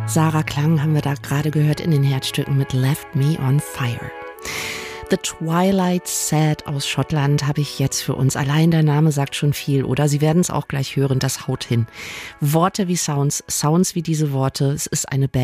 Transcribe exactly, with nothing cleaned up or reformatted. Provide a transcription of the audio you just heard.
Sarah Klang haben wir da gerade gehört in den Herzstücken mit Left Me on Fire. The Twilight Sad aus Schottland habe ich jetzt für uns. Allein der Name sagt schon viel, oder? Sie werden es auch gleich hören, das haut hin. Worte wie Sounds, Sounds wie diese Worte. Es ist eine Band.